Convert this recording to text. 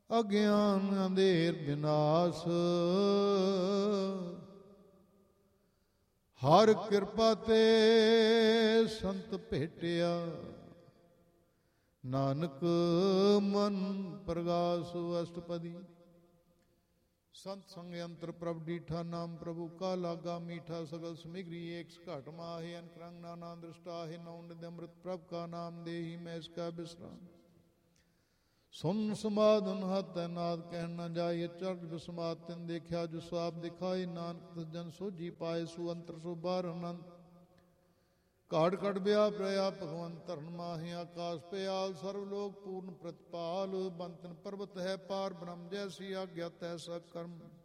ਅਗਿਆਨ ਅੰਧੇਰ ਵਿਨਾਸ਼। ਹਰ ਕਿਰਪਾ ਤੇ ਸੰਤ ਭੇਟਿਆ, ਨਾਨਕ ਮਨ ਪ੍ਰਗਾਸ। ਅਸ਼ਟਪਦੀ। ਸੰਤ ਸੰਗ ਅੰਤਰ ਪ੍ਰਭ ਡੀਠਾ, ਨਾਮ ਪ੍ਰਭੂ ਕਾ ਲਾਗਾ ਮੀਠਾ। ਸਗਲ ਸਮਿਗਰੀ ਏਕ ਘਟ ਮਾਹੇ, ਅਨਕ ਰੰਗ ਨਾਨਾ ਦ੍ਰਿਸ਼ਟਾਹੇ। ਨੌ ਨਿਧ ਅੰਮ੍ਰਿਤ ਪ੍ਰਭ ਕਾ ਨਾਮ ਦੇਹੀ, ਮੈਂ ਇਸਕਾ ਬਿਸਰਾਮ। ਸੁਨ ਸਮਾਧਨ ਹੱਥ ਨਾਦ ਕਹਿਣ ਨਾ ਜਾਏ, ਚਰਜ ਬਿਸਮਾਤ ਤਿਨ ਦੇਖਿਆ ਜੋ ਸਾਪ ਦਿਖਾਏ। ਨਾਨਕ ਜਨ ਸੋਝੀ ਪਾਏ, ਸੋ ਅੰਤਰ ਸੋ ਬਾਹਰ ਅਨੰਤ। ਕਾੜ ਕੜ ਵਿਆਪ ਰਿਆ ਭਗਵੰਤ ਧਰਨ ਮਾਹੇ, ਆਕਾਸ਼ ਪਿਆਲ ਸਰਵ ਲੋਕ ਪੂਰਨ ਪ੍ਰਤਪਾਲ। ਬੰਤਨ ਪਰਬਤ ਹੈ ਪਾਰ ਬ੍ਰਹਮ, ਜੈਸੀ ਆਗਿਆ ਤੈਸਾ ਕਰਮ।